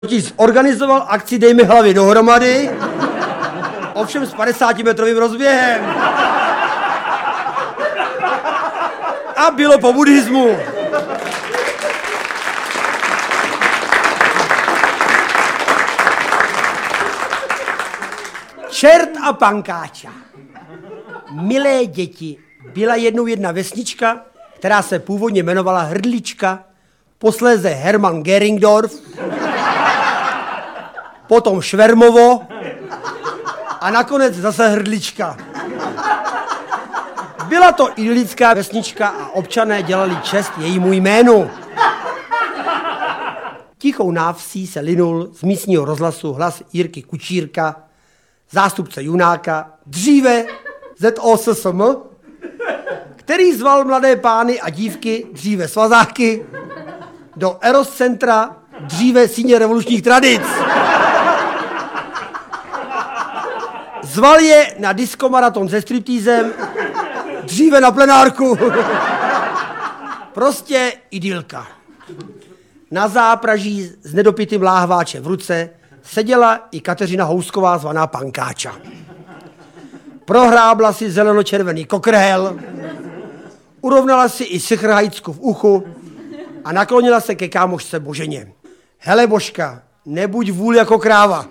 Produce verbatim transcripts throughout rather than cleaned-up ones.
Organizoval akci Dej mi hlavy dohromady, ovšem s padesátimetrovým rozběhem. A bylo po buddhismu. Čert a pankáča. Milé děti, byla jednou jedna vesnička, která se původně jmenovala Hrdlička, posléze Hermann Geringdorf, potom Švermovo a nakonec zase Hrdlička. Byla to idylická vesnička a občané dělali čest jejímu jménu. Tichou návsí se linul z místního rozhlasu hlas Jirky Kučírka, zástupce Junáka, dříve Z O S S M, který zval mladé pány a dívky, dříve svazáky, do Eros centra, dříve síně revolučních tradic. Zval je na diskomaraton se striptýzem, dříve na plenárku. Prostě idylka. Na zápraží s nedopitým láhváčem v ruce seděla i Kateřina Housková zvaná Pankáča. Prohrábla si zeleno-červený kokrhel, urovnala si i sichrhajcku v uchu a naklonila se ke kámošce Boženě. Hele Božka, nebuď vůl jako kráva.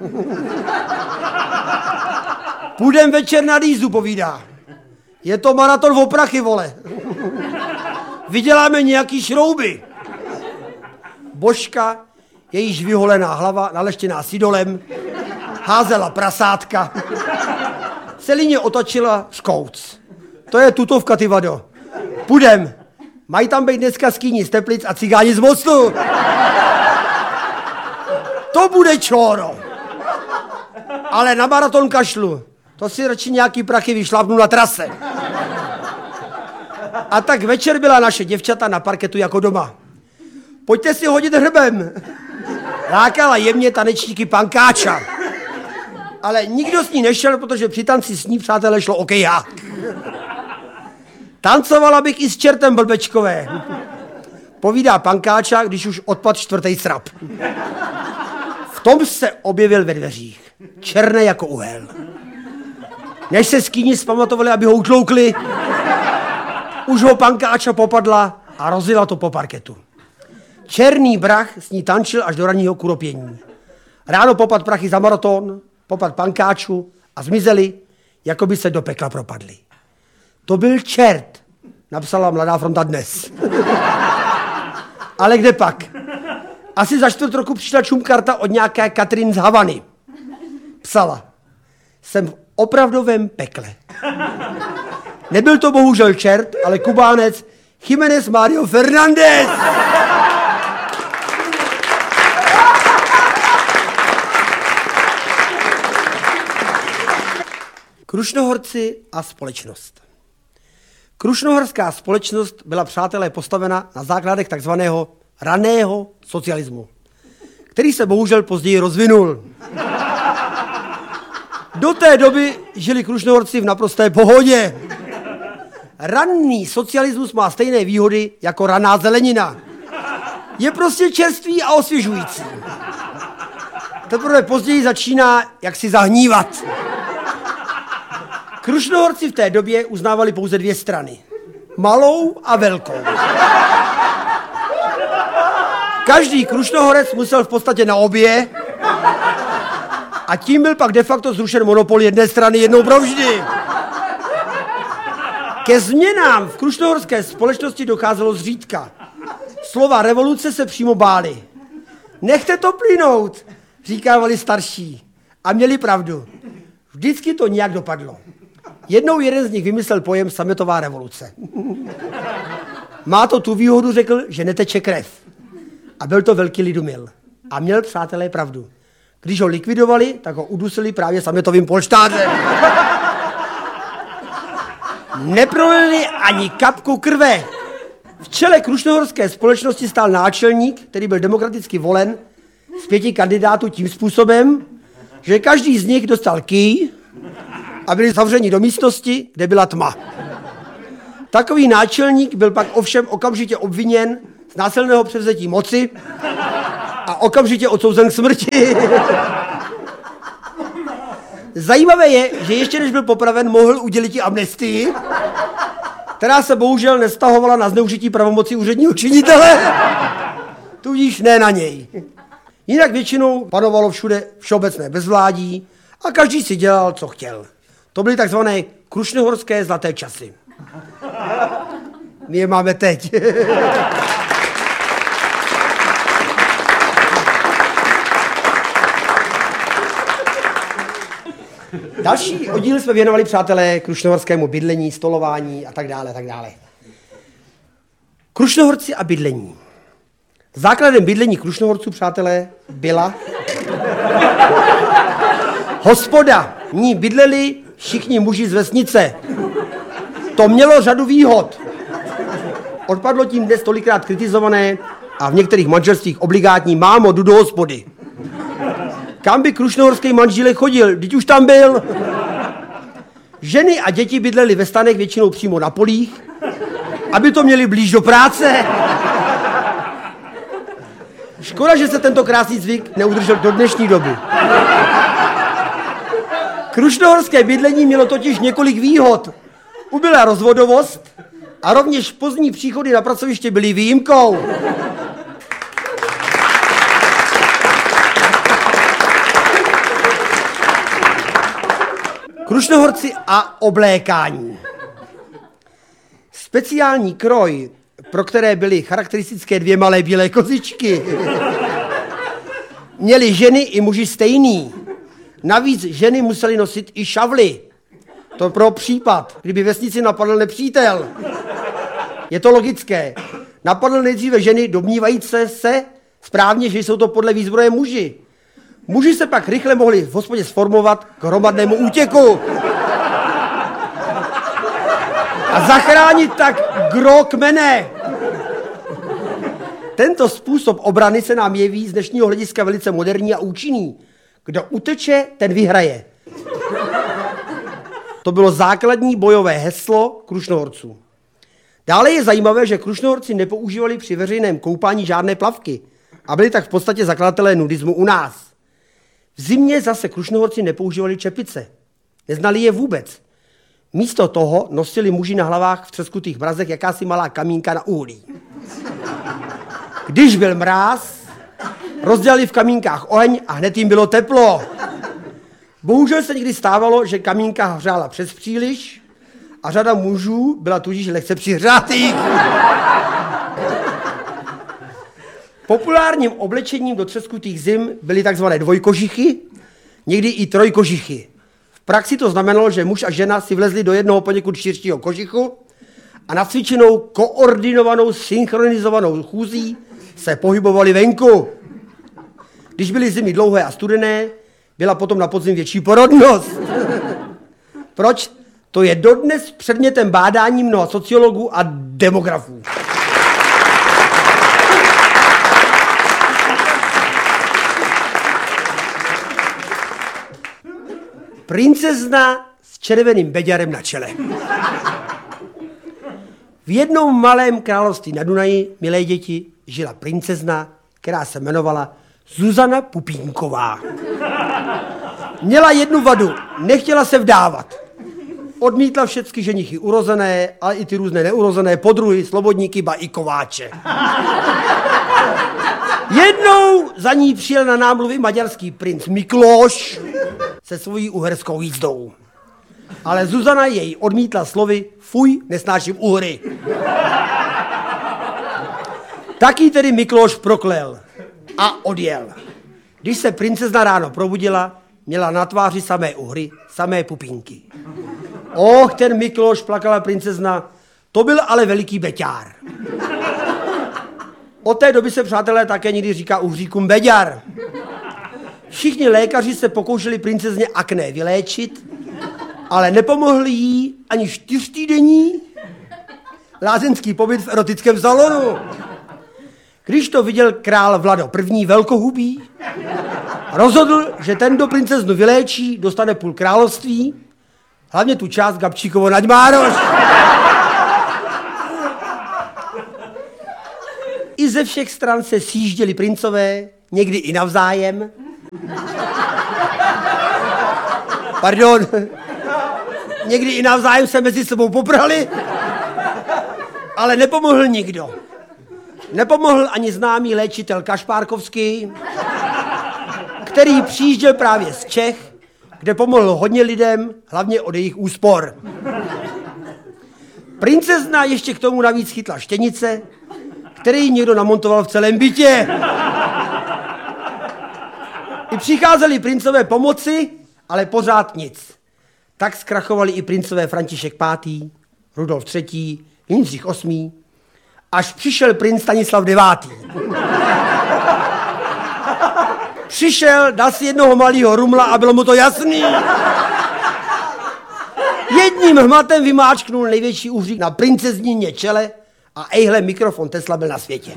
Půjdem večer na dýzu, povídá. Je to maraton v prachy, vole. Vyděláme nějaký šrouby. Božka, jejíž vyholená hlava, naleštěná sidolem, házela prasátka. Celíně otočila škouc. To je tutovka, ty vado. Půjdem. Mají tam být dneska skýni z Teplic a cigáni z Mostu. To bude čoro. Ale na maraton kašlu. To si radši nějaký prachy vyšlápnu na trase. A tak večer byla naše děvčata na parketu jako doma. Pojďte si hodit hrbem. Lákala jemně tanečníky Pankáča. Ale nikdo s ní nešel, protože při tanci s ní, přátelé, šlo okeják. Tancovala bych i s čertem Blbečkové. Povídá Pankáča, když už odpadl čtvrtý srap. V tom se objevil ve dveřích. Černé jako uhel. Než se skýni zpamatovali, aby ho utloukli, už ho Pankáča popadla a rozjela to po parketu. Černý brach s ní tančil až do ranního kuropění. Ráno popad prachy za maraton, popad Pankáču a zmizeli, jako by se do pekla propadli. To byl čert, napsala Mladá fronta dnes. Ale kde pak? Asi za čtvrt roku přišla čumkarta od nějaké Katrin z Havany. Psala, jsem v opravdovém pekle. Nebyl to bohužel čert, ale Kubánec Jiménez Mario Fernández. Krušnohorci a společnost. Krušnohorská společnost byla, přátelé, postavena na základech takzvaného raného socialismu, který se bohužel později rozvinul. Do té doby žili Krušnohorci v naprosté pohodě. Ranný socialismus má stejné výhody jako raná zelenina. Je prostě čerstvý a osvěžující. Teprve později začíná jaksi zahnívat. Krušnohorci v té době uznávali pouze dvě strany. Malou a velkou. Každý Krušnohorec musel v podstatě na obě a tím byl pak de facto zrušen monopol jedné strany jednou provždy. Ke změnám v krušnohorské společnosti docházelo zřídka. Slova revoluce se přímo báli. Nechte to plynout, říkávali starší. A měli pravdu. Vždycky to nějak dopadlo. Jednou jeden z nich vymyslel pojem sametová revoluce. Má to tu výhodu, řekl, že neteče krev. A byl to velký lidumil. A měl, přátelé, pravdu. Když ho likvidovali, tak ho udusili právě sametovým polštářem. Neprolili ani kapku krve. V čele krušnohorské společnosti stál náčelník, který byl demokraticky volen z pěti kandidátů tím způsobem, že každý z nich dostal kýj a byli zavřeni do místnosti, kde byla tma. Takový náčelník byl pak ovšem okamžitě obviněn z násilného převzetí moci a okamžitě odsouzen k smrti. Zajímavé je, že ještě než byl popraven, mohl udělit i amnestii, která se bohužel nestahovala na zneužití pravomoci úředního činitele, tudíž ne na něj. Jinak většinou panovalo všude všeobecné bezvládí a každý si dělal, co chtěl. To byly takzvané krušnohorské zlaté časy. My je máme teď. Další oddíl jsme věnovali, přátelé, krušnohorskému bydlení, stolování a tak dále, tak dále. Krušnohorci a bydlení. Základem bydlení Krušnohorců, přátelé, byla hospoda. V ní bydleli všichni muži z vesnice. To mělo řadu výhod. Odpadlo tím dnes tolikrát kritizované a v některých manželstvích obligátní mámo, jdu do hospody. Kam by krušnohorský manžílek chodil, když už tam byl? Ženy a děti bydleli ve stanech většinou přímo na polích, aby to měli blíž do práce. Škoda, že se tento krásný zvyk neudržel do dnešní doby. Krušnohorské bydlení mělo totiž několik výhod. Ubyla rozvodovost a rovněž pozdní příchody na pracoviště byly výjimkou. Krušnohorci a oblékání. Speciální kroj, pro které byly charakteristické dvě malé bílé kozičky, měly ženy i muži stejný. Navíc ženy musely nosit i šavly. To pro případ, kdyby vesnici napadl nepřítel. Je to logické. Napadl nejdříve ženy, domnívající se správně, že jsou to podle výzbroje muži. Muži se pak rychle mohli v hospodě sformovat k hromadnému útěku. A zachránit tak gro kmene. Tento způsob obrany se nám jeví z dnešního hlediska velice moderní a účinný. Kdo uteče, ten vyhraje. To bylo základní bojové heslo Krušnohorců. Dále je zajímavé, že Krušnohorci nepoužívali při veřejném koupání žádné plavky a byli tak v podstatě zakladatelé nudismu u nás. V zimě zase Krušnohorci nepoužívali čepice. Neznali je vůbec. Místo toho nosili muži na hlavách v třeskutých mrazech jakási malá kamínka na uhlí. Když byl mráz, rozdělali v kamínkách oheň a hned jim bylo teplo. Bohužel se někdy stávalo, že kamínka hřála přes příliš a řada mužů byla tudíž lehce přihřátých. Populárním oblečením do třeskutých zim byly takzvané dvojkožichy, někdy i trojkožichy. V praxi to znamenalo, že muž a žena si vlezli do jednoho poněkud širšího kožichu a nacvičenou, koordinovanou, synchronizovanou chůzí se pohybovali venku. Když byly zimy dlouhé a studené, byla potom na podzim větší porodnost. Proč? To je dodnes předmětem bádání mnoha sociologů a demografů. Princezna s červeným beďarem na čele. V jednom malém království na Dunaji, milé děti, žila princezna, která se jmenovala Zuzana Pupínková. Měla jednu vadu, nechtěla se vdávat. Odmítla všechny ženichy urozené, ale i ty různé neurozené podruhy, slobodníky, ba i kováče. Jednou za ní přijel na námluvy maďarský princ Mikloš se svojí uherskou jízdou. Ale Zuzana jej odmítla slovy fuj, nesnáším Uhry. Taky tedy Mikloš proklel a odjel. Když se princezna ráno probudila, měla na tváři samé Uhry, samé pupínky. Och, ten Mikloš, plakala princezna, to byl ale veliký beťár. Od té doby se, přátelé, také někdy říká Uhříkům beďar. Všichni lékaři se pokoušeli princezně akné vyléčit, ale nepomohli jí ani čtyřtýdenní lázeňský pobyt v erotickém salonu. Když to viděl král Vlado první velkohubý, rozhodl, že ten, kdo princeznu vyléčí, dostane půl království, hlavně tu část Gabčíkovo Naďmároš. I ze všech stran se sjížděli princové, někdy i navzájem. Pardon, někdy i navzájem se mezi sebou poprali, ale nepomohl nikdo. Nepomohl ani známý léčitel Kašpárkovský, který přijížděl právě z Čech, kde pomohl hodně lidem, hlavně od jejich úspor. Princezna ještě k tomu navíc chytla štěnice, který někdo namontoval v celém bytě. I přicházeli princové pomoci, ale pořád nic. Tak zkrachovali i princové František pátý, Rudolf třetí, Jindřich osmý, až přišel princ Stanislav devátý. Přišel, dal si jednoho malého rumla a bylo mu to jasný. Jedním hmatem vymáčknul největší uhřík na princeznině čele a ejhle, mikrofon Tesla byl na světě.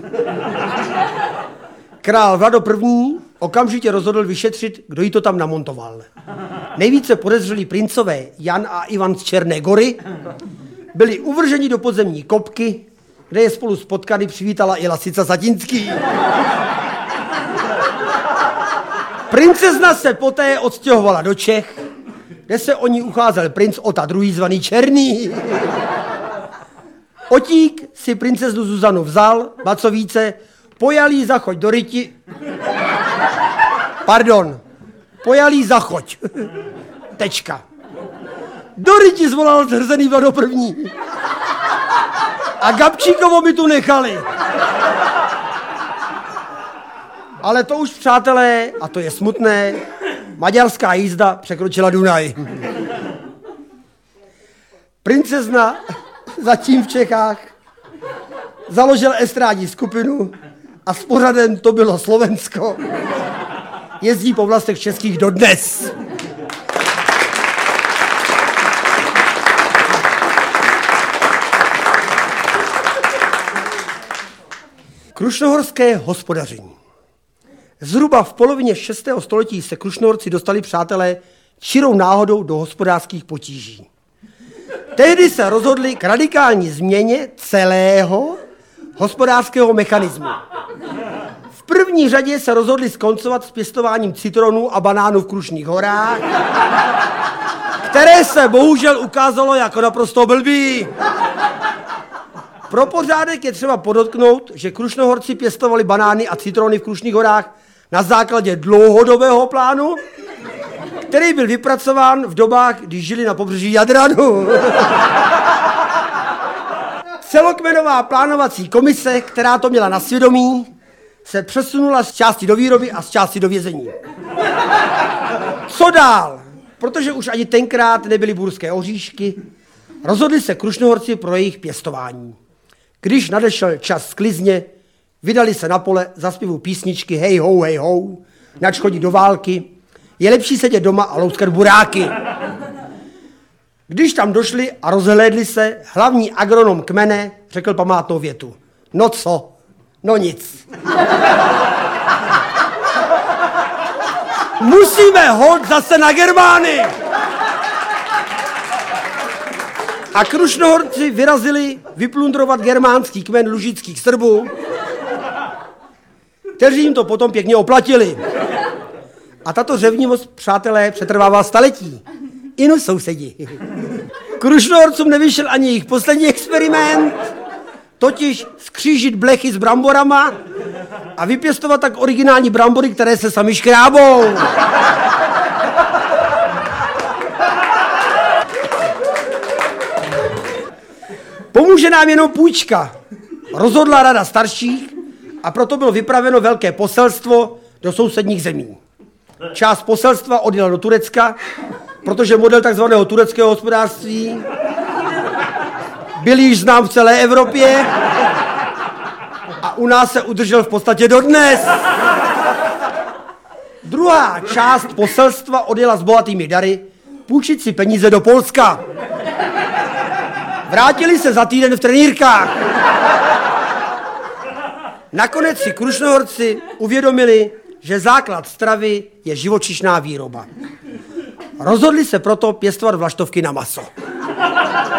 Král Vlado první okamžitě rozhodl vyšetřit, kdo jí to tam namontoval. Nejvíce podezřelí princové Jan a Ivan z Černé Gory byli uvrženi do podzemní kopky, kde je spolu s potkany přivítala i Lasica Satinský. Princezna se poté odstěhovala do Čech, kde se o ní ucházel princ Ota druhý zvaný Černý. Otík si princeznu Zuzanu vzal, ba co více, pojal jí za choď do ryti. Pardon, pojal jí za choď. Tečka. Do ryti zvolal zhrzený Vlado první. A Gabčíkovo by tu nechali. Ale to už, přátelé, a to je smutné, maďarská jízda překročila Dunaj. Princezna zatím v Čechách založil estrádní skupinu a s pořadem To bylo Slovensko jezdí po vlastech českých dodnes. Krušnohorské hospodaření. Zhruba v polovině šestého století se Krušnohorci dostali, přátelé, čirou náhodou do hospodářských potíží. Tehdy se rozhodli k radikální změně celého hospodářského mechanismu. V první řadě se rozhodli skoncovat s pěstováním citronů a banánů v Krušných horách, které se bohužel ukázalo jako naprosto blbý. Pro pořádek je třeba podotknout, že Krušnohorci pěstovali banány a citrony v Krušných horách na základě dlouhodobého plánu, který byl vypracován v dobách, kdy žili na pobřeží Jadranu. Celokmenová plánovací komise, která to měla na svědomí, se přesunula z části do výroby a z části do vězení. Co dál? Protože už ani tenkrát nebyly burské oříšky, rozhodli se Krušnohorci pro jejich pěstování. Když nadešel čas sklizně, vydali se na pole za zpěvu písničky Hej ho, hej ho, nač chodit do války, je lepší sedět doma a louskat buráky. Když tam došli a rozhlédli se, hlavní agronom kmene řekl památnou větu. No co? No nic. Musíme hod zase na Germány. A Krušnohorci vyrazili vyplundrovat germánský kmen lužických Srbů, kteří jim to potom pěkně oplatili. A tato řevnivost, přátelé, přetrvává staletí. Inu sousedi. Krušnohorcům nevyšel ani jejich poslední experiment, totiž skřížit blechy s bramborama a vypěstovat tak originální brambory, které se sami škrábou. Pomůže nám jenom půjčka, rozhodla rada starších a proto bylo vypraveno velké poselstvo do sousedních zemí. Část poselstva odjela do Turecka, protože model takzvaného tureckého hospodářství byl již znám v celé Evropě a u nás se udržel v podstatě dodnes. Druhá část poselstva odjela s bohatými dary půjčit si peníze do Polska. Vrátili se za týden v trenýrkách. Nakonec si Krušnohorci uvědomili, že základ stravy je živočišná výroba. Rozhodli se proto pěstovat vlaštovky na maso.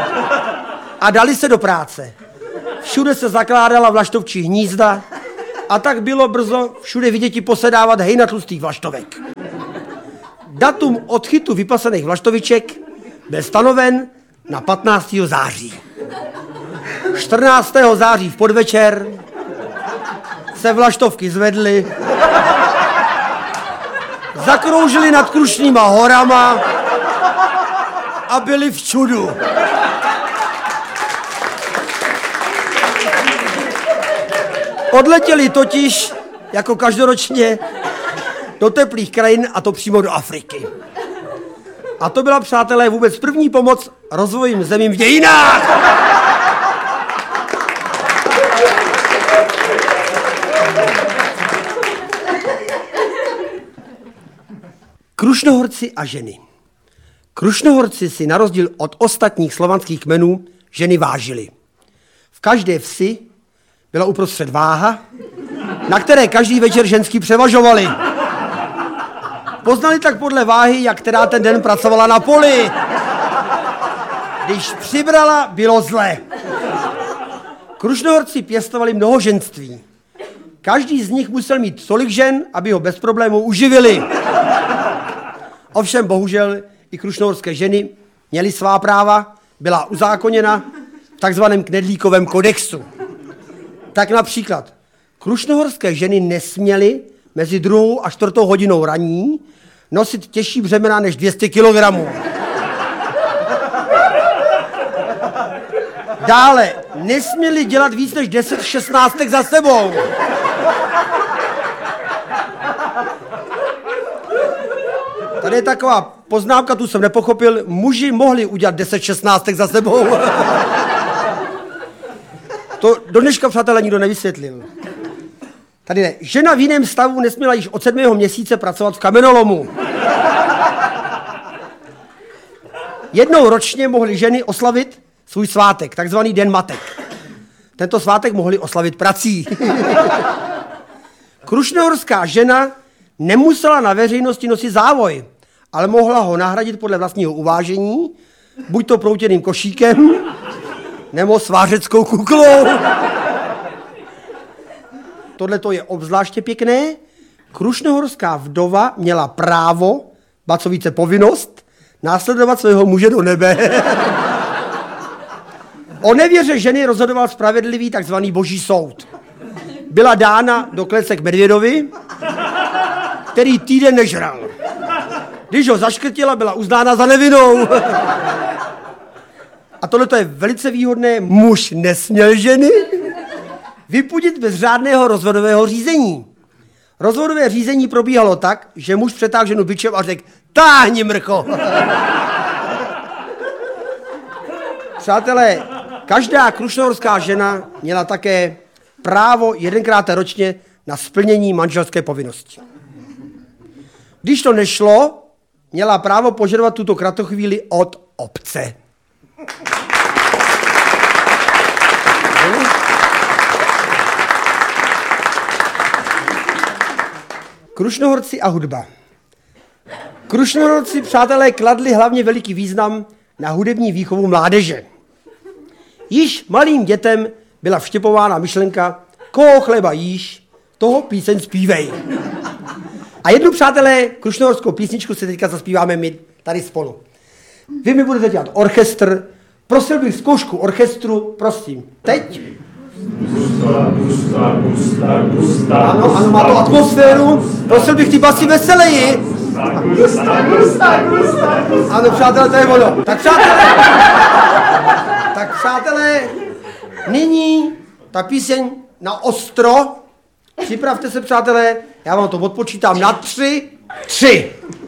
A dali se do práce. Všude se zakládala vlaštovčí hnízda a A tak bylo brzo všude viděti posedávat hejna tlustých vlaštovek. Datum odchytu vypasaných vlaštoviček byl stanoven na patnáctého září. čtrnáctého září v podvečer se vlaštovky zvedly, zakroužily nad Krušnýma horama a byly v čudu. Odletěli totiž, jako každoročně, do teplých krajin, a to přímo do Afriky. A to byla, přátelé, vůbec první pomoc rozvojovým zemím v dějinách. Krušnohorci a ženy. Krušnohorci si na rozdíl od ostatních slovanských kmenů ženy vážili. V každé vsi byla uprostřed váha, na které každý večer ženský převažovali. Poznali tak podle váhy, jak která ten den pracovala na poli. Když přibrala, bylo zle. Krušnohorci pěstovali mnohoženství. Každý z nich musel mít tolik žen, aby ho bez problémů uživili. Ovšem, bohužel, i krušnohorské ženy měly svá práva, byla uzákoněna v takzvaném knedlíkovém kodexu. Tak například, krušnohorské ženy nesměly mezi druhou a čtvrtou hodinou raní nosit těžší břemena než dvě stě kilogramů. Dále, nesměly dělat víc než deset šestnáctek za sebou. Tady je taková poznámka, tu jsem nepochopil, muži mohli udělat deset šestnáctek za sebou. To do dneška, přátelé, nikdo nevysvětlil. Tady ne. Žena v jiném stavu nesměla již od sedmého měsíce pracovat v kamenolomu. Jednou ročně mohly ženy oslavit svůj svátek, takzvaný Den matek. Tento svátek mohli oslavit prací. Krušnohorská žena nemusela na veřejnosti nosit závoj, ale mohla ho nahradit podle vlastního uvážení, buď to proutěným košíkem, nebo svářeckou kuklou. Tohle to je obzvláště pěkné. Krušnohorská vdova měla právo, ba co více povinnost, následovat svého muže do nebe. O nevěře ženy rozhodoval spravedlivý takzvaný boží soud. Byla dána do klece k medvědovi, který týden nežral. Když ho zaškrtila, byla uznána za nevinnou. A tohle je velice výhodné. Muž nesměl ženy vypudit bez řádného rozvodového řízení. Rozvodové řízení probíhalo tak, že muž přetáhl ženu bičem a řekl: táhni, mrcho! Přátelé, každá krušnohorská žena měla také právo jedenkrát ročně na splnění manželské povinnosti. Když to nešlo, měla právo požadovat tuto kratochvíli od obce. Krušnohorci a hudba. Krušnohorci, přátelé, kladli hlavně veliký význam na hudební výchovu mládeže. Již malým dětem byla vštěpována myšlenka: koho chleba jíš, toho píseň zpívej. A jednu, přátelé, krušnohorskou písničku si teďka zaspíváme my tady spolu. Vy mi budete dělat orchestr. Prosil bych zkoušku orchestru, prosím. Teď. Gusta, gusta, gusta, gusta, ano, ano, má to atmosféru. Prosil bych ty basy veseleji. Gusta, gusta, gusta, gusta. Ano, přátelé, to je ono. Tak přátelé, tak přátelé, nyní ta píseň na ostro. Připravte se, přátelé, já vám to odpočítám na tři. Tři.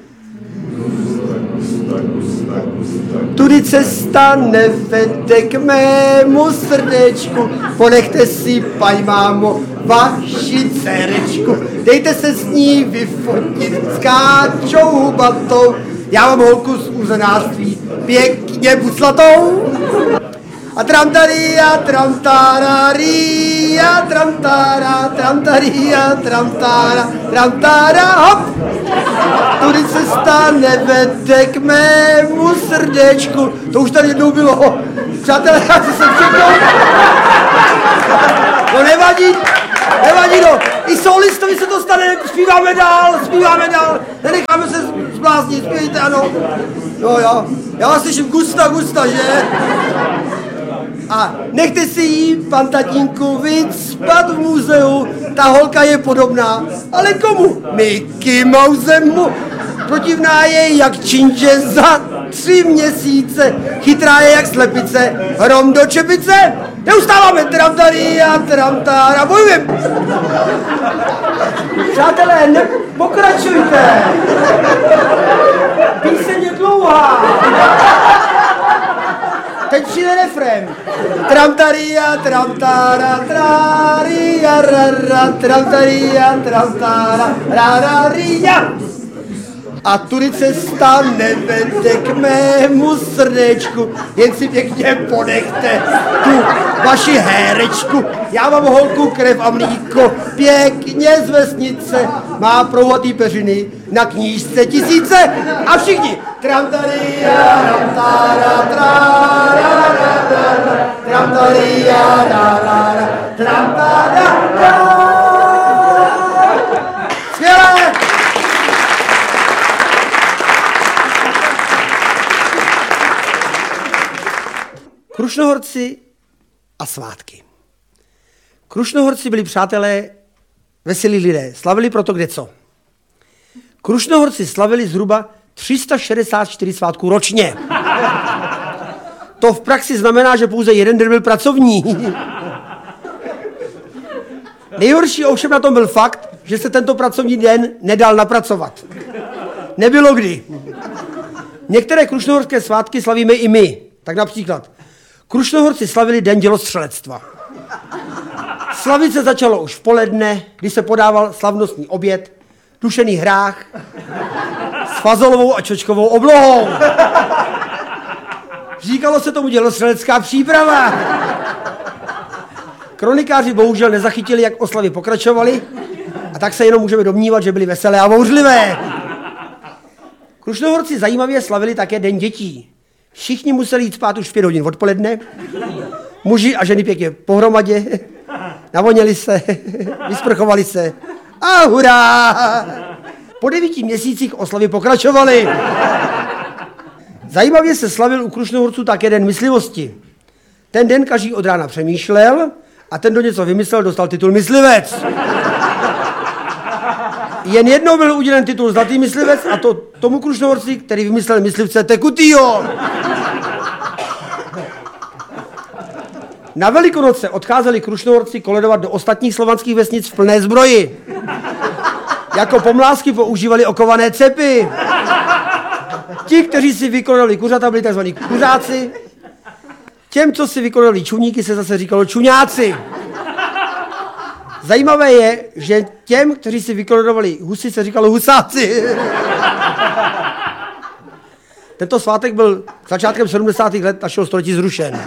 Tudy cesta nevede k mému srdečku, ponechte si, paň mámo, vaši dcerečku. Dejte se s ní vyfotit s Káčou Hubatou, já mám holku z uzenářství, pěkně buslatou. A tramtaria, tramtararia, tramtara, tramtaria, tramtara, tramtara, hop! Tudy cesta nevede k mému srdečku. To už tady jednou bylo. Přátelé, já si se všechno. No nevadí, nevadí, no. I solistovi se to stane, zpíváme dál, zpíváme dál, nenecháme se zbláznit, zpívejte, ano. Jo, jo, já vás slyším gusta, gusta, že? A nechte si jí, pan tatínku, vycpat v muzeu, ta holka je podobná, ale komu? Mickey Mousemu. Protivná je jak činže za tři měsíce, chytrá je jak slepice, hrom do čepice, neustáváme tramtary a tramtára, bojujeme. Přátelé, nepokračujte. Píseň je dlouhá. Teď přijde refrém. Tramtaria, tramtára, trária, rara, tramtaria, tramtára, rararia. A tudy cesta nevede k mému srdečku, jen si pěkně ponechte tu vaši hérečku. Já mám holku, krev a mlíko, pěkně z vesnice, má prouhatý peřiny, na knížce tisíce a všichni. Tramtaria, tramtára, trára, tramtaria, trára, tramtára. Skvělé! Krušnohorci a svátky. Krušnohorci byli přátelé, veselí lidé, slavili proto kdeco. Krušnohorci slavili zhruba tři sta šedesát čtyři svátků ročně. To v praxi znamená, že pouze jeden den byl pracovní. Nejhorší ovšem na tom byl fakt, že se tento pracovní den nedal napracovat. Nebylo kdy. Některé krušnohorské svátky slavíme i my. Tak například Krušnohorci slavili den dělostřelectva. Slavit se začalo už v poledne, kdy se podával slavnostní oběd, dušený hrách s fazolovou a čočkovou oblohou. Říkalo se tomu dělostřelecká příprava. Kronikáři bohužel nezachytili, jak oslavy pokračovaly, a tak se jenom můžeme domnívat, že byly veselé a bouřlivé. Krušnohorci zajímavě slavili také den dětí. Všichni museli jít spát už v pět hodin odpoledne, muži a ženy pěkně pohromadě, navoněli se, vysprchovali se a hurá! Po devíti měsících oslavy pokračovaly. Zajímavě se slavil u Krušnohorců také den myslivosti. Ten den každý od rána přemýšlel a ten, kdo něco vymyslel, dostal titul myslivec. Jen jednou byl udělen titul zlatý myslivec, a to tomu Krušnohorci, který vymyslel myslivce tekutýho. Na Velikonoce odcházeli Krušnohorci koledovat do ostatních slovanských vesnic v plné zbroji. Jako pomlásky používali okované cepy. Ti, kteří si vykonali kuřata, byli tzv. Kuřáci. Těm, co si vykonali čuníky, se zase říkalo čuňáci. Zajímavé je, že těm, kteří si vykoledovali husy, se říkalo husáci. Tento svátek byl začátkem sedmdesátých let našeho století zrušen.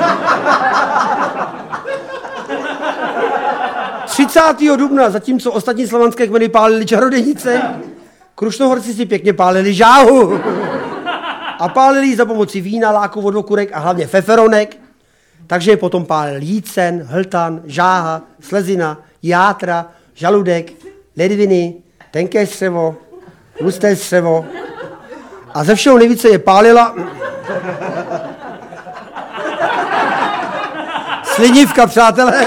třicátého dubna, zatímco ostatní slovanské kmeny pálili čarodějnice, Krušnohorci si pěkně pálili žáhu. A pálili ji za pomoci vína, láku, vodokurek a hlavně feferonek. Takže je potom pálil jícen, hltan, žáha, slezina, játra, žaludek, ledviny, tenké střevo, husté střevo. A ze všeho nejvíce je pálila slinivka, přátelé.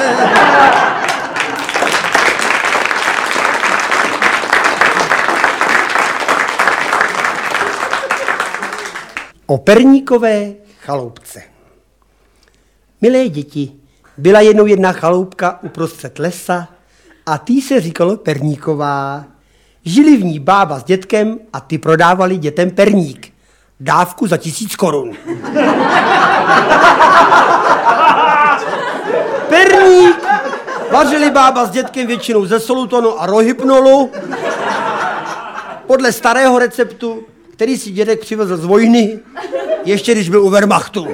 O perníkové chaloupce. Milé děti, byla jednou jedna chaloupka uprostřed lesa a tý se říkalo Perníková. Žili v ní bába s dětkem a ty prodávali dětem perník. Dávku za tisíc korun. Perník vařili bába s dětkem většinou ze solutonu a rohypnolu. Podle starého receptu, který si dědek přivezl z vojny, ještě když byl u Wehrmachtu.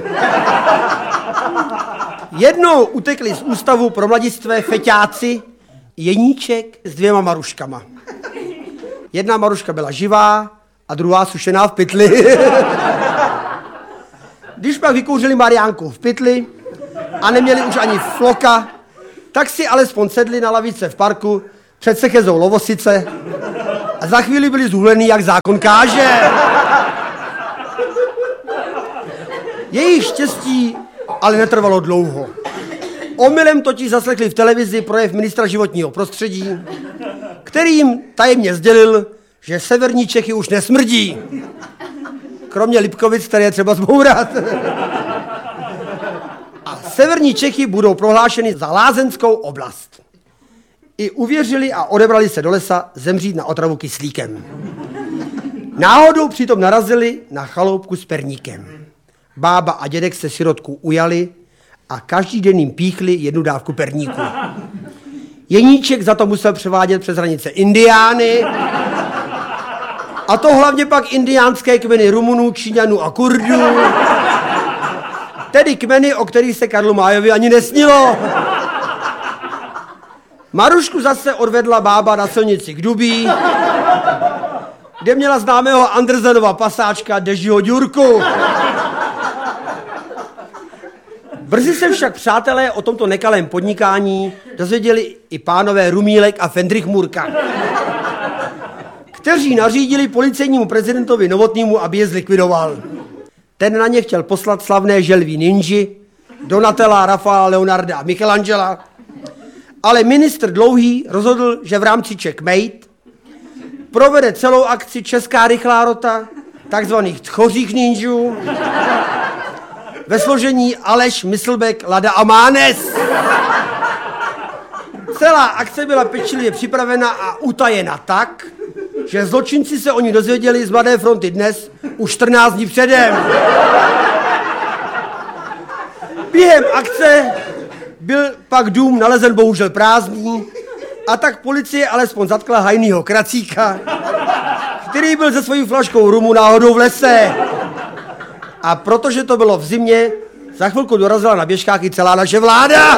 Jednou utekli z ústavu pro mladistvé feťáci Jeníček s dvěma Maruškama. Jedna Maruška byla živá a druhá sušená v pytli. Když pak vykouřili Mariánku v pytli a neměli už ani floka, tak si alespoň sedli na lavice v parku před Sechezou Lovosice a za chvíli byli zhulený, jak zákon káže. Jejich štěstí ale netrvalo dlouho. Omylem totiž zaslechli v televizi projev ministra životního prostředí, který jim tajemně sdělil, že severní Čechy už nesmrdí. Kromě Lipkovic, které je třeba zbourat. A severní Čechy budou prohlášeny za lázeňskou oblast. I uvěřili a odebrali se do lesa zemřít na otravu kyslíkem. Náhodou přitom narazili na chaloupku s perníkem. Bába a dědek se sirotku ujali a každý den jim píchli jednu dávku perníku. Jeníček za to musel převádět přes hranice indiány, a to hlavně pak indiánské kmeny Rumunů, Číňanů a Kurdů, tedy kmeny, o kterých se Karlu Májovi ani nesnilo. Marušku zase odvedla bába na silnici k Dubí, kde měla známého Andersenova pasáčka Dežiho Ďurku. Brzy se však přátelé o tomto nekalém podnikání dozvěděli i pánové Rumílek a Fendrich Murka, kteří nařídili policejnímu prezidentovi Novotnému, aby je zlikvidoval. Ten na ně chtěl poslat slavné želví ninji, Donatella, Rafaela, Leonarda a Michelangela, ale ministr Dlouhý rozhodl, že v rámci checkmate provede celou akci Česká rychlá rota, takzvaných tchořích ninjů, ve složení Aleš, Myslbek, Lada a Mánes. Celá akce byla pečlivě připravena a utajena tak, že zločinci se o ní dozvěděli z Mladé fronty dnes už čtrnáct dní předem. Během akce byl pak dům nalezen bohužel prázdný, a tak policie alespoň zatkla Hajnýho Kracíka, který byl se svojí flaškou rumu náhodou v lese. A protože to bylo v zimě, za chvilku dorazila na běžkách i celá naše vláda.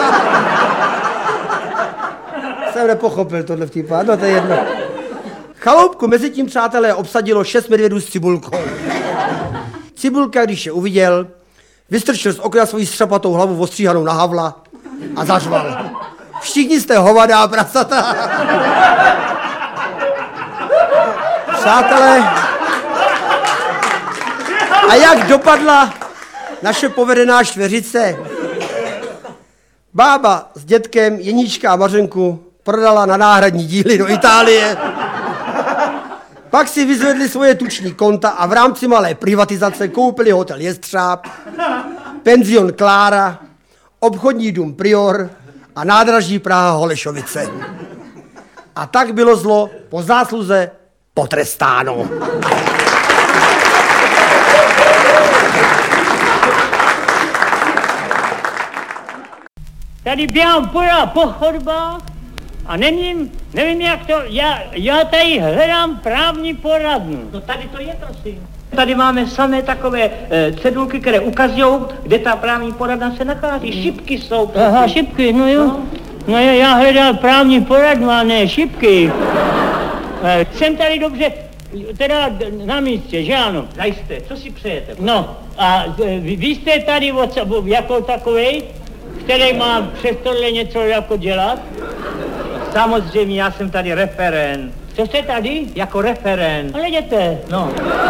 Jsem nepochopil tohle vtipá, no to je jedno. Chaloupku mezi tím, přátelé, obsadilo šest medvědů s Cibulkou. Cibulka, když je uviděl, vystrčil z okna svoji střepatou hlavu ostříhanou na Havla a zařval. Všichni jste hovadá prasata. Přátelé, a jak dopadla naše povedená čtveřice? Bába s dětkem Jeníčka a Mařenku prodala na náhradní díly do Itálie. Pak si vyzvedli svoje tuční konta a v rámci malé privatizace koupili hotel Jestřáb, penzion Klára, obchodní dům Prior a nádraží Praha Holešovice. A tak bylo zlo po zásluze potrestáno. Tady běhám pořád po chodbách a nevím, nevím jak to, já, já tady hledám právní poradnu. No tady to je, prosím. Tady máme samé takové e, cedulky, které ukazují, kde ta právní poradna se nachází. Šipky jsou. Prosím. Aha, šipky, no jo. No, no jo, já hledám právní poradnu, a ne šipky. E, jsem tady dobře, teda na místě, že ano? Zajisté, co si přejete? No, a e, vy, vy jste tady o, jako takovej, který má přes tohle něco jako dělat? Samozřejmě, já jsem tady referent. Co jste tady? Jako referent. Ale jděte. No.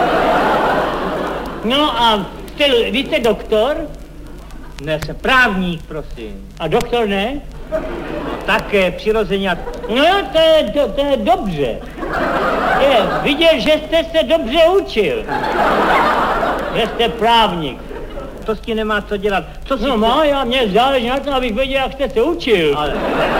No a jste, vy jste doktor? Ne, jsem právník, prosím. A doktor ne? Také přirozeně. No jo, to je, to, to je dobře. Je vidět, že jste se dobře učil. Že jste právník. To s tím nemá co dělat. Co si no má, já mě záleží na tom, abych věděl, jak jste se učil. Ale...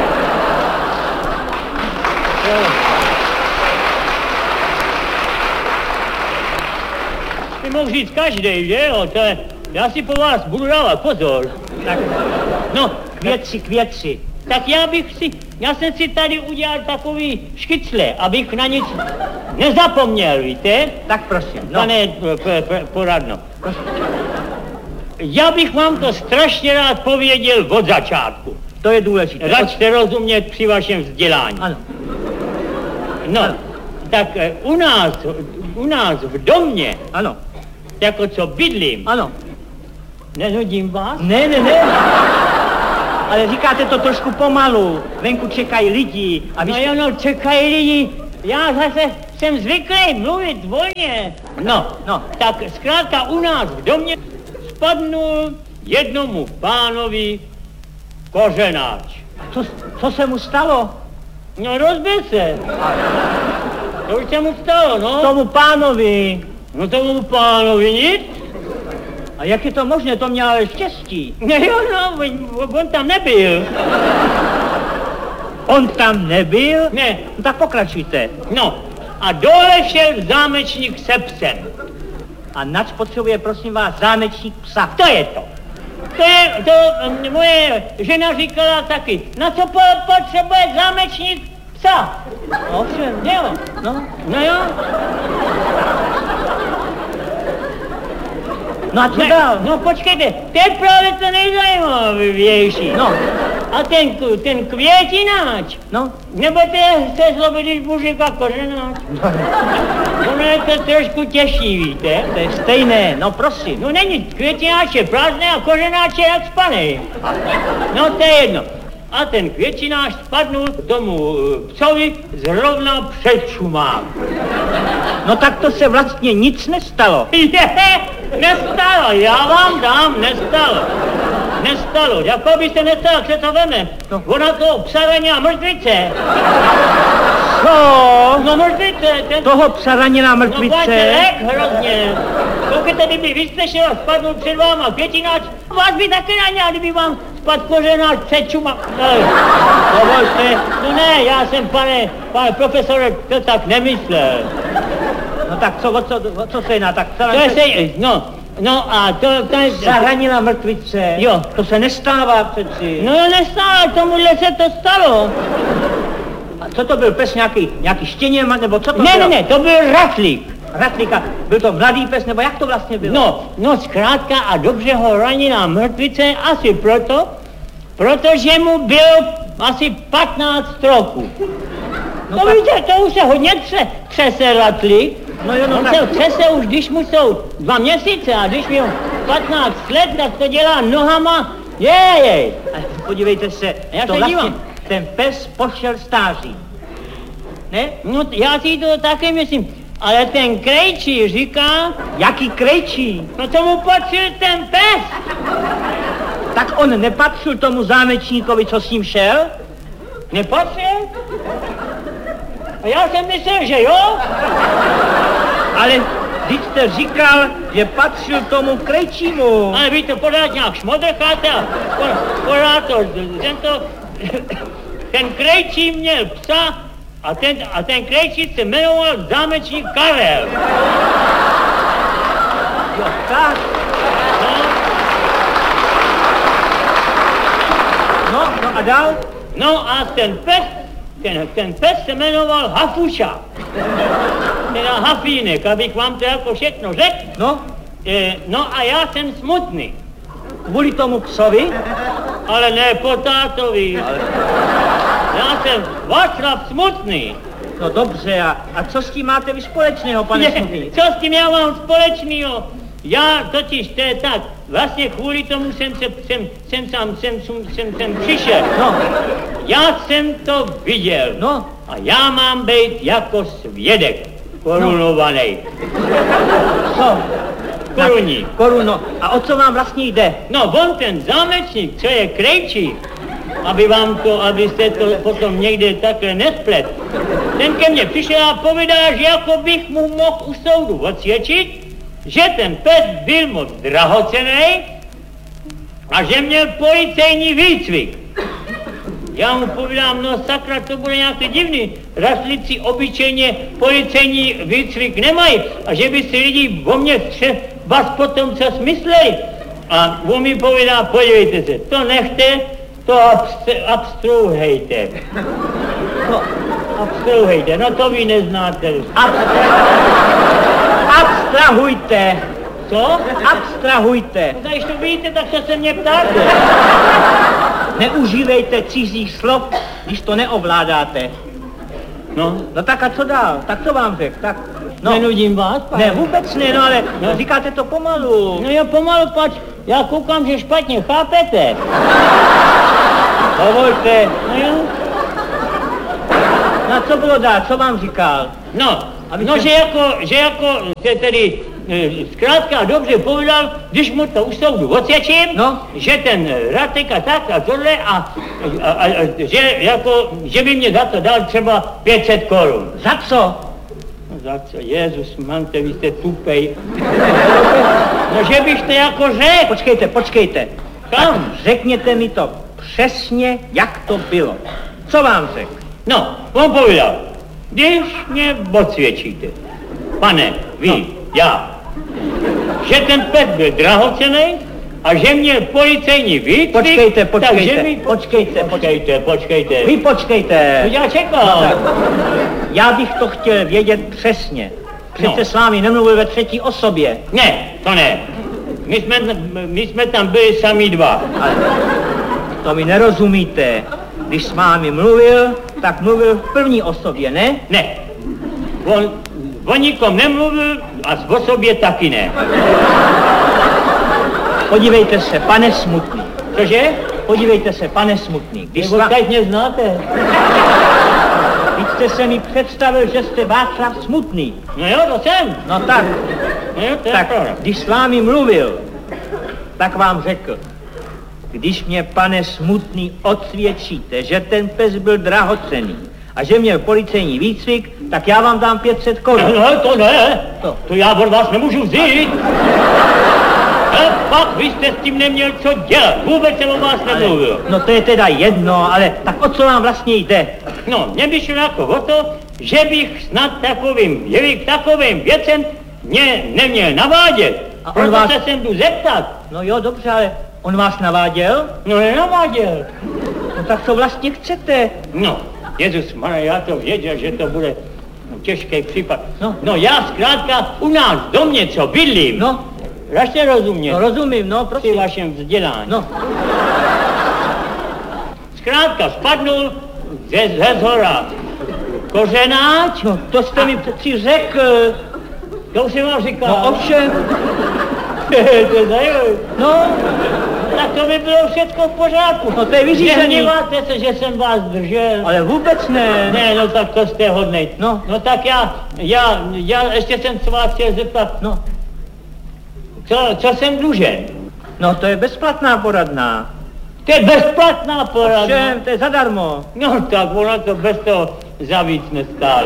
Ty mohl říct každej, že jo? To je, já si po vás budu dávat pozor. Tak, no, k věci, k věci. Tak já bych si, já jsem si tady udělal takový škycle, abych na nic nezapomněl, víte? Tak prosím, no. Pane p- p- poradno. Prosím. Já bych vám to strašně rád pověděl od začátku. To je důležité. Račte rozumět při vašem vzdělání. Ano. No, ano. tak u nás, u nás v domě, Ano. jako co bydlím, Ano. nenudím vás? Ne, ne, ne. ale říkáte to trošku pomalu. Venku čekají lidi. A vy No jste... jo, no, čekají lidi. Já zase jsem zvyklý mluvit volně. No, no, tak zkrátka u nás v domě spadnul jednomu pánovi kořenáč. A co, co se mu stalo? No, rozbil se. To už se mu stalo, no. Tomu pánovi. No tomu pánovi nic. A jak je to možné? To měl ale štěstí. No jo, no, on, on tam nebyl. On tam nebyl? Ne. No tak pokračujte. No, a dole šel zámečník se psem. A nač potřebuje, prosím vás, zámečník psa? To je to. To je, to um, moje žena říkala taky. Na co po, potřebuje zámečník psa? Ovšem, Jo, no. no jo. No a co Ne, dál? no počkejte, to je právě to nejzajímavější. No, A ten, k- ten květináč, no. nebudete se zlobit, když budu říkat kořenáč. Ono je to trošku těžší, víte? To je stejné, no prosím. No není, květináč je prázdný a kořenáč je jak spanej. No to je jedno. A ten květináč spadnul tomu eh, psovi zrovna před čumák. No tak to se vlastně nic nestalo. Je, nestalo, já vám dám, nestalo. Nestalo, jako by se nestalo, co to veme. No. Ona to psaraně a mrtvice. Co? No mrtvice, ten... Toho psa ranila No mrtvice? Vácek, hrozně. Koukejte, kdyby vyslyšel a spadl před váma květináč, vás by taky naněl, kdyby vám spadl kořenáč před čuma. No, dovolte, no ne, já jsem, pane, pane profesore, to tak nemyslel. No tak co, o co, o co se jedná? Tak psa To je se, no, no a to, to je... Psa ranila mrtvice? Jo. To se nestává přeci. No nestalo, tomuhle se to stalo. A co to byl pes, nějaký, nějaký štěně, nebo co to Ne, bylo? ne, ne, to byl raflík. Ratlíka, byl to mladý pes, nebo jak to vlastně bylo? No, no zkrátka a dobře ho ranila mrtvice asi proto, protože mu bylo asi patnáct roků. No No tak- víte, to už se hodně tře, třese ratlík. No jo, no On tak- se třese už, když mu jsou dva měsíce a když měl patnáct let, tak to dělá nohama. Jej, Ale podívejte se, Já to se vlastně, dívám. ten pes pošel stáří. Ne? no já si to taky myslím. Ale ten krejčí říká, Jaký krejčí? no tomu patřil ten pes. Tak on nepatřil tomu zámečníkovi, co s ním šel? Nepatřil? A já jsem myslel, že jo. Ale vždyť jste říkal, že patřil tomu krejčímu. Ale vy to pořád nějak šmodrcháte a po- pořád to, tento, ten krejčí měl psa a ten, a ten krejčí se jmenoval zámečník Karel. Jo, tak. No, no a dál? No a ten pes, ten, ten pes se jmenoval Hafuša. Teda Hafínek, abych vám to jako všechno řekl. No, E, no a já jsem smutný, kvůli tomu psovi? ale ne po tátovi. Já jsem Václav smutný. No dobře, a, a co s tím máte vy společného, pane Ne, Smutný? co s tím já mám společného? Já totiž, to je tak, vlastně kvůli tomu jsem se, jsem, jsem sám, jsem, jsem, jsem, jsem přišel. No, Já jsem to viděl. no, A já mám být jako svědek, korunovaný. co? Koruní. Koruno. A o co vám vlastně jde? No, on ten zámečník, co je krejčí, aby vám to, abyste to potom někde takhle nesplet. Ten ke mně přišel a povídá, že jako bych mu mohl u soudu odsvědčit, že ten pes byl moc drahocenný a že měl policejní výcvik. Já mu povídám, no sakra, to bude nějaký divný. Raslici obyčejně policejní výcvik nemají a že by si lidi o mě třeba potom co smysleli. A on mi povídá, podívejte se, to nechte, to abst- abstruhejte. No, abstruhejte, no to vy neznáte. Abstrahujte. Co? Abstrahujte. No, když to víte, tak co se mě ptáte? Neužívejte cizích slov, když to neovládáte. No, No tak a co dál? Tak to vám řekl, tak. no. Nenudím vás, pane? Ne, vůbec ne, no ale No. říkáte to pomalu. No jo, pomalu, pač, já koukám, že špatně chápete. Dovolte. No jo. No a co bylo dál, co vám říkal? No, no že jako, že jako se tedy zkrátka dobře povedal, když mu to u soudu odsvědčím, no, že ten Ratek a tak a tohle a, a, a, a že jako, že by mě za to dal třeba pět set korun. Za co? No za co? Jezus, mante, vy jste tupej. No že bych to jako řekl. Počkejte, počkejte. Kam? Tak řekněte mi to přesně, jak to bylo. Co vám řekl? No, on povídal, když mě odsvědčíte, pane, vy, no. Já, že ten pes byl drahocenný a že měl policejní výcvik, počkejte, počkejte, takže mi... počkejte, počkejte, počkejte. Vy počkejte. Já čekal. No, tak. Já bych to chtěl vědět přesně. Přece no. S vámi nemluvil ve třetí osobě. Ne, to ne. My jsme, my jsme tam byli sami dva. Ale to mi nerozumíte. Když s vámi mluvil, tak mluvil v první osobě, ne? Ne. On, o nikom nemluvil a o sobě taky ne. Podívejte se, pane Smutný. Cože? Podívejte se, pane Smutný. Když vy vás mě znáte. Když jste se mi představil, že jste Václav Smutný. No jo, to jsem. No tak. No jo, to tak, když s vámi mluvil, tak vám řekl, když mě, pane Smutný, odsvědčíte, že ten pes byl drahocenný a že měl policejní výcvik, tak já vám dám pět set korun. No, to ne, to, to já od vás nemůžu vzít. Ale pak vy jste s tím neměl co dělat, vůbec jsem o vás nemluvil. No to je teda jedno, ale tak o co vám vlastně jde? No, mě by šlo jako o to, že bych snad takovým, že bych takovým věcem mě neměl navádět. A proto vás... se sem jdu zeptat. No jo, dobře, ale on vás naváděl? No nenaváděl. No tak co vlastně chcete? No, Ježusmane, já to věděl, že to bude těžký případ. No, no já zkrátka u nás v domě, co bydlím. No. Račte rozumět. No rozumím, no, prosím. Při vašem vzdělání. No. Zkrátka spadnul ze, ze zhora kořenáč. No, to jste a... mi přeci řekl. To už jsem vám říkal. No ovšem. To je zajímavé. No, tak to by bylo všechno v pořádku. No to je vyřízený. Nehněváte se, že jsem vás držel. Ale vůbec ne. Ne, no tak to jste hodnej. No. No tak já, já, já ještě jsem se vás chtěl zeptat. No. Co, co jsem dlužen? No to je bezplatná poradná. To je bezplatná poradná? Všem, to je zadarmo. No tak ono to bez toho za víc nestálo.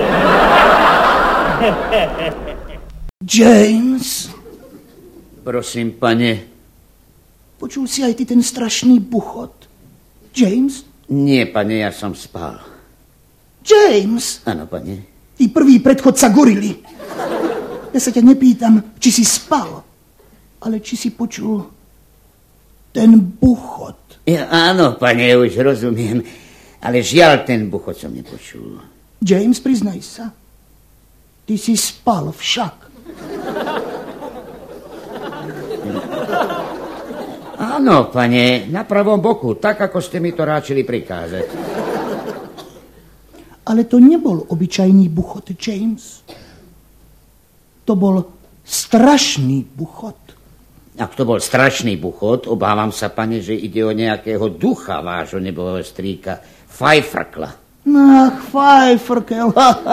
James? Prosím, pane. Počul si aj ty ten strašný buchot? James? Nie, pane, ja som spal. James? Áno, pane. Ty prvý predchodca gorily. Ja sa ťa nepýtam, či si spal, ale či si počul ten buchot. Ja, áno, pane, už rozumiem, ale žiaľ, ten buchot som nepočul. James, priznaj sa. Ty si spal však. Áno, pane, na pravom boku, tak, ako ste mi to ráčili prikázať. Ale to nebol obyčajný buchot, James. To bol strašný buchot. Ak to bol strašný buchot, obávam sa, pane, že ide o nejakého ducha vášho nebového strýka, Fajfrkla. Ach, Fajfrkel,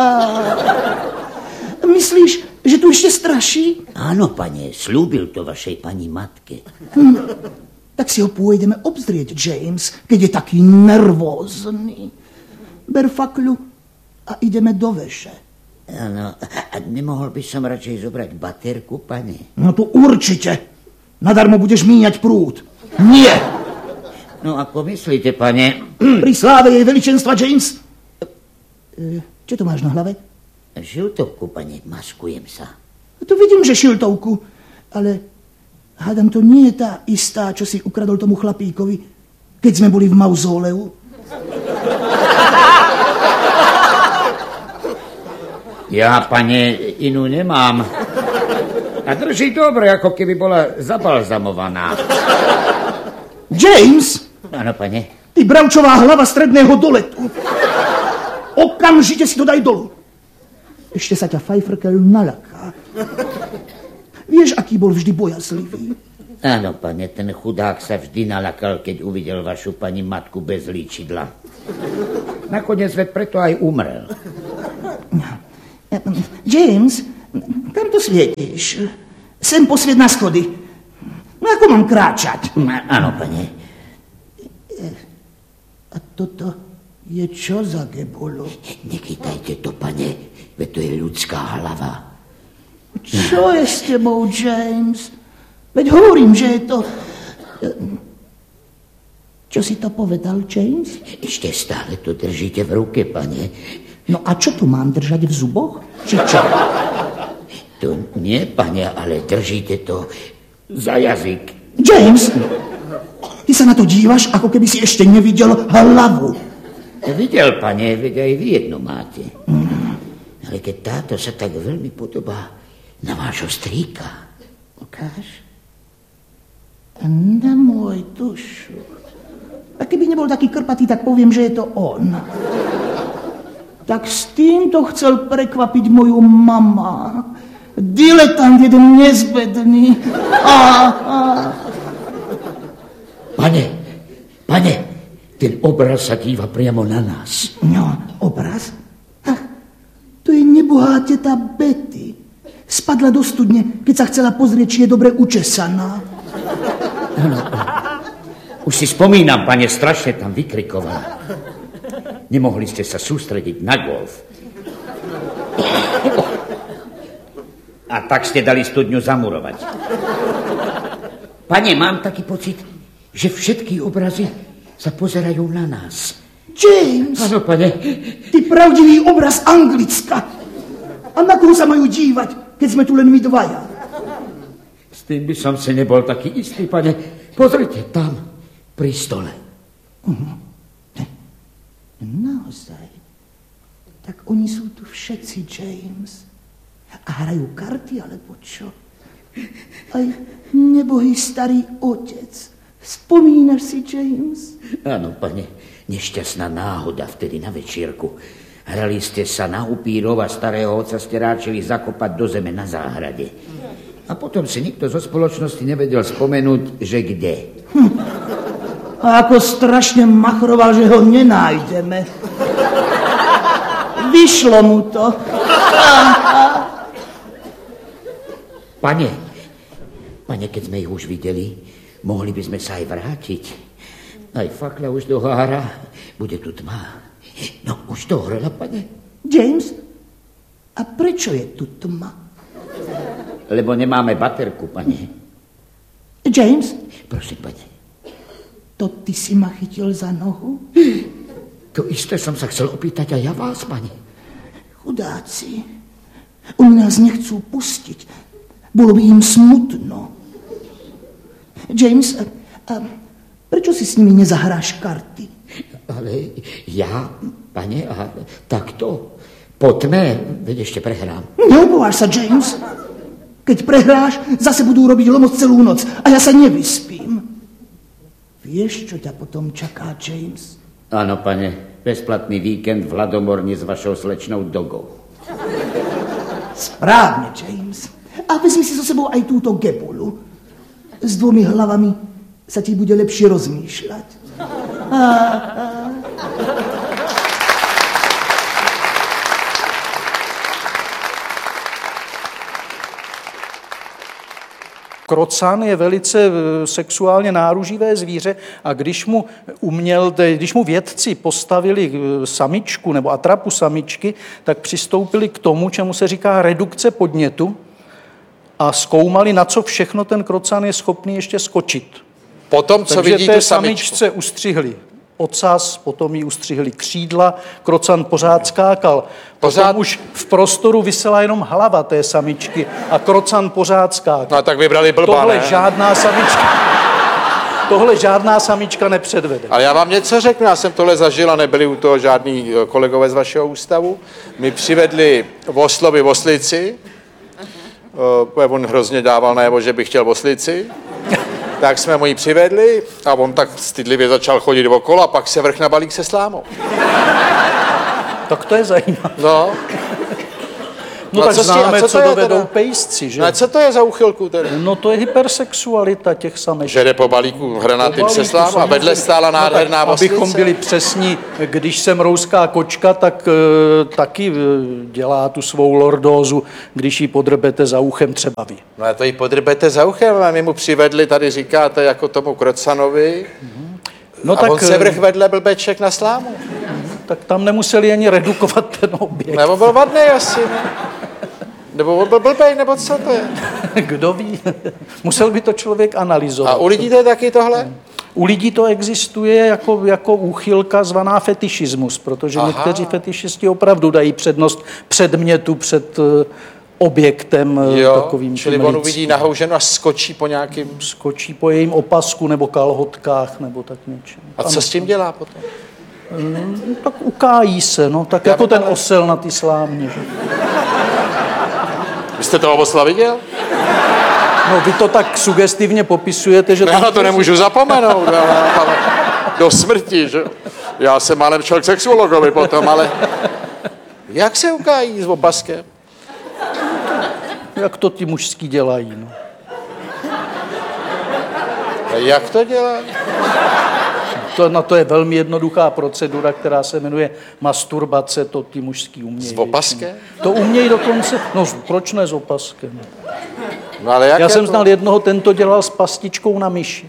Myslíš, že tu ešte straší? Áno, pane, slúbil to vašej pani matke. Hm, tak si ho pôjdeme obzrieť, James, keď je taký nervózny. Ber fakľu a ideme do veše. Áno, a nemohol by som radšej zobrať baterku, pane? No to určite. Nadarmo budeš míňať prúd. Nie. No ako myslíte, pane? Pri sláve jej veličenstva, James. Čo to máš na hlave? Šiltovku, pane, maskujem sa. To vidím, že šiltovku, ale hádam, to nie je tá istá, čo si ukradol tomu chlapíkovi, keď sme boli v mauzóleu. Ja, pane, inú nemám. A drží dobre, ako keby bola zabalzamovaná. James! Áno, pane. Ty bravčová hlava stredného doletu. Okamžite si to daj dolu. Ešte sa ťa Fajfrkel nalaká. Vieš, aký bol vždy bojazlivý? Áno, pane, ten chudák sa vždy nalakal, keď uvidel vašu pani matku bez líčidla. Nakoniec veď preto aj umrel. James, kam to svietiš? Sem po sviet na schody. No ako mám kráčať? Áno, pane. A toto je čo za gebolo? Nechytajte to, pane, veď to je ľudská hlava. Čo je s tebou, James? Veď hovorím, že je to... Čo si to povedal, James? Ešte stále to držíte v ruke, pane. No a čo tu mám držať v zuboch? Či čo? To nie, pane, ale držíte to za jazyk. James, ty sa na to dívaš, ako keby si ešte nevidel hlavu. Videl, pane, veď aj vy jednu máte. Mm. Ale keď táto sa tak veľmi podobá na vášho strýka. Ukáž? Na môj dušu. A keby nebol taký krpatý, tak poviem, že je to on. Tak s týmto chcel prekvapiť moju mama. Diletant jeden nezbedný. A, a. Pane, pane, ten obraz sa díva priamo na nás. No, obraz? Ach, to je nebohá teta Betty. Spadla do studne, keď sa chcela pozrieť, či je dobre učesaná. Áno, už si spomínam, pane, strašne tam vykrikovala. Nemohli ste sa sústrediť na golf. A tak ste dali studňu zamurovať. Pane, mám taký pocit, že všetky obrazy sa pozerajú na nás. James! Áno, pane. Ty pravdivý obraz Anglicka. A na koho sa majú dívať, keď sme tu len my dvaja? S tým by som si nebol taký istý, pane. Pozrite, tam, pri stole. Uh-huh. Naozaj. Tak oni sú tu všetci, James. A hrajú karty, alebo čo? Aj nebohý starý otec. Spomínaš si, James? Áno, pane. Nešťastná náhoda vtedy na večierku. Hrali ste sa na upírov a starého otca ste ráčili zakopať do zeme na záhrade. A potom si nikto zo spoločnosti nevedel spomenúť, že kde. Hm. A ako strašne machroval, že ho nenájdeme. Vyšlo mu to. Pane, pane, keď sme ich už videli, mohli by sme sa aj vrátiť. Aj fakla už dohára, bude tu tma. No, už dohrela, pane. James, a prečo je tu tma? Lebo nemáme baterku, pane. James? Prosím, pane. To ty si ma chytil za nohu? To isté som sa chcel opýtať aj ja vás, pane. Chudáci. Oni nás nechcú pustiť. Bolo by im smutno. James, a, a prečo si s nimi nezahráš karty? Ale ja, pane, a takto, po tme, veď ešte prehrám. Neobováš sa, James. Keď prehráš, zase budú robiť lomoc celú noc a ja sa nevyspím. Vieš, čo ťa potom čaká, James? Áno, pane, bezplatný víkend v Ladomorni s vašou slečnou Dogou. Správne, James. A vezmi si so sebou aj túto gebulu. S dvomi hlavami sa ti bude lepšie rozmýšľať. A, a. Krocan je velice sexuálně náruživé zvíře a když mu, uměl, když mu vědci postavili samičku nebo atrapu samičky, tak přistoupili k tomu, čemu se říká redukce podnětu a zkoumali, na co všechno ten krocan je schopný ještě skočit. Potom, co Takže vidí té tu samičku. samičce ustřihli ocas, potom jí ustřihli křídla, krocan pořád skákal. Pořád... Potom už v prostoru visela jenom hlava té samičky a krocan pořád skákal. No tak vybrali blbá, Tohle ne? žádná samička... Tohle žádná samička nepředvede. Ale já vám něco řeknu, já jsem tohle zažil a nebyli u toho žádní kolegové z vašeho ústavu. My přivedli v Oslovi oslici, uh, on hrozně dával najevo, že by chtěl oslici, tak jsme mu ji přivedli a on tak stydlivě začal chodit okolo a pak se vrch na balík se slámou. Tak to je zajímavé. No. No, no tak co s tím- známe, a co, co co to je dovedou teda? pejsci, že? No a co to je za úchylku teda? No to je hypersexualita těch samečků. Že jde po balíku hranatým Po balíku, se slám a samozřejmě. vedle stála nádherná no, tak, oslice. abychom byli přesní, když jsem rouská kočka, tak e, taky e, dělá tu svou lordózu, když ji podrbete za uchem třeba vy. No a to jí podrbete za uchem a my mu přivedli, tady říkáte, jako tomu Krocanovi. No a tak, on se vrch vedle blbeček na slámu. tak tam nemuseli ani redukovat ten objekt. Nebo byl vadný asi, ne? Nebo on byl blbej, nebo co to je? Kdo ví? Musel by to člověk analyzovat. A u lidí to je taky tohle? U lidí to existuje jako, jako úchylka zvaná fetišismus, protože Aha. někteří fetišisti opravdu dají přednost předmětu před eh, objektem eh, Jo, takovým čili tím on lidským. uvidí nahou ženu a skočí po nějakým... Skočí po jejím opasku nebo kalhotkách nebo tak něčem. A co s tím dělá potom? No, tak ukájí se, no, tak Já jako bych ten ale- osel na ty slámě. Že? Vy jste toho osla viděl? No, vy to tak sugestivně popisujete, že... No, já na to nemůžu zapomenout, ale, ale do smrti, že? Já jsem málem šel k sexuologovi potom, ale... Jak se ukájí s opaskem? Jak to ti mužský dělají, no. A jak to dělá? To, na to je velmi jednoduchá procedura, která se jmenuje masturbace, to ty mužský umějí. S opaskem? většinou. To umějí dokonce, no proč ne s opaskem? No, ale jak Já je jsem to? znal jednoho, ten to dělal s pastičkou na myši.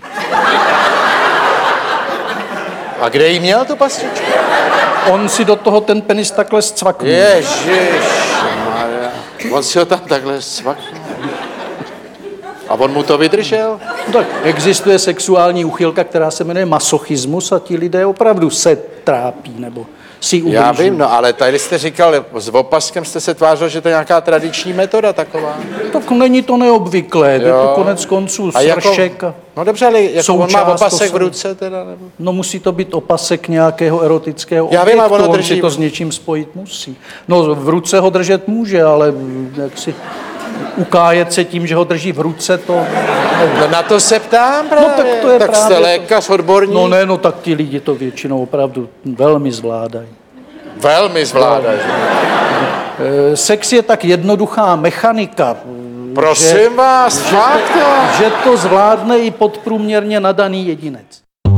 A kde jí měl tu pastičku? On si do toho ten penis takhle zcvaknul. Ježišmarja. On si ho tam takhle svaknul. A on mu to vydržel? No tak existuje sexuální úchylka, která se jmenuje masochismus a ti lidé opravdu se trápí nebo si ublíží. Já vím, no ale tady jste říkal, s opaskem jste se tvářil, že to je nějaká tradiční metoda taková. Tak není to neobvyklé, je to konec konců A jako, sršek. A no dobře, ale jako on má součást opasek v osady. ruce teda, nebo? No musí to být opasek nějakého erotického Já objektu, vím, a ono on drží- si to s něčím spojit musí. No v ruce ho držet může, ale jak si ukájet se tím, že ho drží v ruce, to... No na to se ptám právě. No tak to je tak právě jste to. lékař, odborník. No ne, no tak ti lidi to většinou opravdu velmi zvládají. Velmi zvládají. E, Sex je tak jednoduchá mechanika, Prosím že, vás, fakt jo? že to zvládne i podprůměrně nadaný jedinec.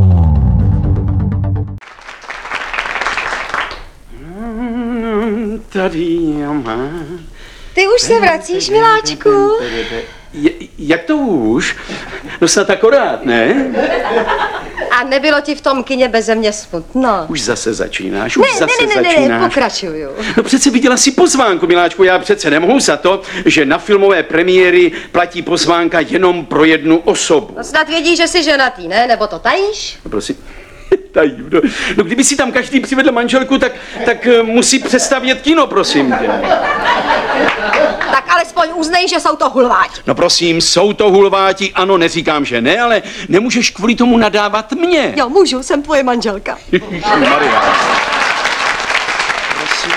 Tady má. Ty už se vracíš, miláčku? Je, jak to už? No snad akorát, ne? A nebylo ti v tom kině beze mě smutno? Už zase začínáš, už Ne, zase ne, ne, ne, začínáš. ne, pokračuju. No přece viděla si pozvánku, miláčku, já přece nemohu za to, že na filmové premiéry platí pozvánka jenom pro jednu osobu. No snad vědí, že jsi ženatý, ne? Nebo to tajíš? No prosím. Tajím, no. no kdyby si tam každý přivedl manželku, tak, tak eh, musí přestavět kino, prosím tě. Tak alespoň uznej, že jsou to hulváti. No prosím, jsou to hulváti, ano, neříkám, že ne, ale nemůžeš kvůli tomu nadávat mě. Jo, můžu, jsem tvoje manželka. Maria. Prosím.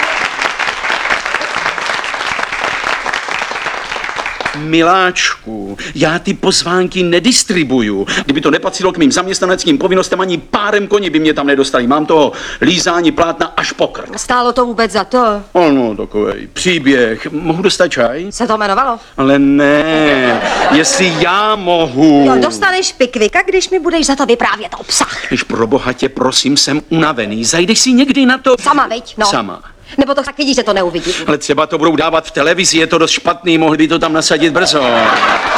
Miláčku, já ty pozvánky nedistribuju. Kdyby to nepatřilo k mým zaměstnaneckým povinnostem, ani párem koni by mě tam nedostali. Mám toho lízání plátna až po krk. Stálo to vůbec za to? Ano, takovej příběh. Mohu dostat čaj? Se to jmenovalo? Ale ne, jestli já mohu. Jo, dostaneš pikvika, když mi budeš za to vyprávět obsah. Když pro boha tě, prosím, jsem unavený. Zajdeš si někdy na to? Sama, veď? No. Sama. Nebo to tak vidíš, že to neuvidím. Ale třeba to budou dávat v televizi, je to dost špatný, mohli by to tam nasadit brzo.